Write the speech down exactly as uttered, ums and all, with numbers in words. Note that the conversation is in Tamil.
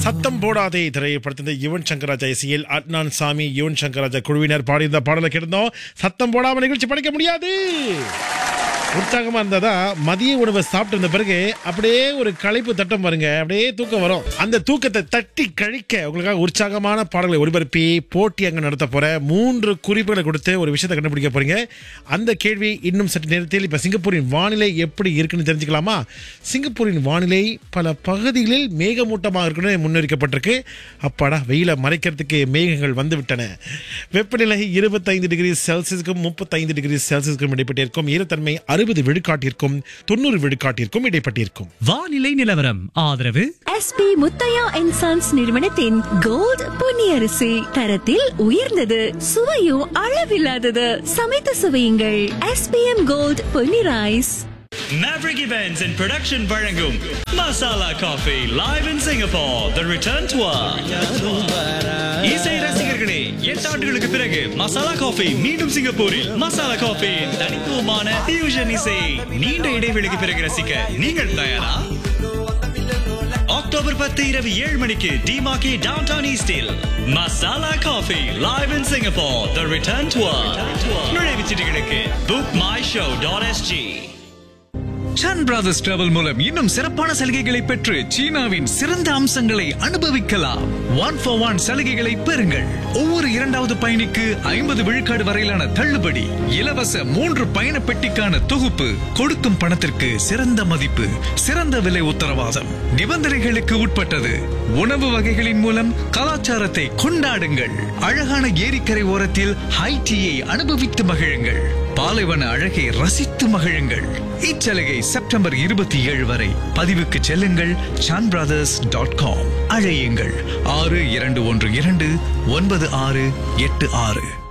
சத்தம் போடாதே திரைப்படத்தின் யுவன் சங்கர் ராஜா இசையில் அட்னான் சாமி யுவன் சங்கர் ராஜா குழுவினர் பாடியிருந்த பாடலை கேட்டிருந்தோம். சத்தம் போடாம நிகழ்ச்சி படிக்க முடியாது. உற்சாகமா இருந்ததா மதிய உணவை சாப்பிட்டு இருந்த பிறகு அப்படியே ஒரு களைப்பு தட்டம் பாருங்க, அப்படியே தூக்கம் வரும். அந்த தூக்கத்தை தட்டி கழிக்க உங்களுக்காக உற்சாகமான பாடல்களை ஒளிபரப்பி போட்டி அங்க நடத்த போற மூன்று குறிப்புகளை கொடுத்து ஒரு விஷயத்தை கண்டுபிடிக்க போறீங்க. அந்த கேள்வி இன்னும் சற்று நேரத்தில். இப்ப சிங்கப்பூரின் வானிலை எப்படி இருக்குன்னு தெரிஞ்சுக்கலாமா? சிங்கப்பூரின் வானிலை பல பகுதிகளில் மேகமூட்டமாக இருக்குன்னு முன்னறிக்கப்பட்டிருக்கு. அப்பாடா, வெயில மறைக்கிறதுக்கு மேகங்கள் வந்து விட்டன. வெப்பநிலை இருபத்தைந்து டிகிரி செல்சியஸுக்கும் முப்பத்தைந்து டிகிரி செல்சியஸுக்கும் இடைப்பட்டிருக்கும். ஈரத்தன்மை அறுபது விழுக்காட்டிற்கும் தொண்ணூறு விழுக்காட்டிற்கும் இடைப்பட்டிருக்கும். வானிலை நிலவரம் ஆதரவு எஸ்பி முத்தையா அண்ட் சன்ஸ் நிறுவனத்தின் கோல்ட் பொன்னியரிசி. தரத்தில் உயர்ந்தது, சுவையும் அளவில்லாதது. சமைத்து சுவையுங்கள். SPM gold Ponni rice. Maverick Events and Production வழங்கும் masala coffee live in Singapore, the return tour. இசை ரசிகர்களே, எட்டு ஆண்டுகளுக்கு பிறகு மசாலா காஃபி மீண்டும் சிங்கப்பூரில். மசாலா காஃபியின் தனித்துவமான fusion இசை நீண்ட இடைவெளிக்கு பிறகு ரசிக்க நீங்கள் தயாரா? அக்டோபர் பத்து இரவு ஏழு மணிக்கு டிமாக்கி டவுன்டவுன் ஈஸ்டில் masala coffee live in Singapore, the return tour. நுழைவுச் சீட்டுகளுக்கு book my show dot s g. Sun brothers travel மூலம் இன்னும் சிறப்பான சலுகைகளை பெற்று சீனாவின் சிறந்த அம்சங்களை அனுபவிக்கலாம். ஒன் ஃபார் ஒன் சலுகைகளை பெறுங்கள். ஒவ்வொரு இரண்டாவது பயணிக்கு ஐம்பது விழுக்காடு வரையிலான தள்ளுபடி, இலவச மூன்று பயண பெட்டிக்கான தொகுப்பு, கொடுக்கும் பணத்திற்கு சிறந்த மதிப்பு, சிறந்த விலை உத்தரவாதம். நிபந்தனைகளுக்கு உட்பட்டது. உணவு வகைகளின் மூலம் கலாச்சாரத்தை கொண்டாடுங்கள். அழகான ஏரிக்கரை ஓரத்தில் ஹை டீயை அனுபவித்து மகிழுங்கள். பாலைவன அழகை ரசித்து மகிழுங்கள். இச்சலுகை செப்டம்பர் இருபத்தி ஏழு வரை. பதிவுக்கு செல்லுங்கள் சன் பிரதர்ஸ் டாட் காம். அழையுங்கள் ஆறு இரண்டு ஒன்று இரண்டு ஒன்பது ஆறு எட்டு ஆறு.